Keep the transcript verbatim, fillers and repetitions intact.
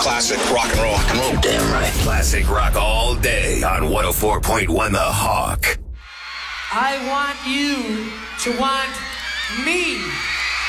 Classic rock and roll. Rock and roll. Damn right. Classic rock all day on one oh four point one The Hawk. I want you to want me.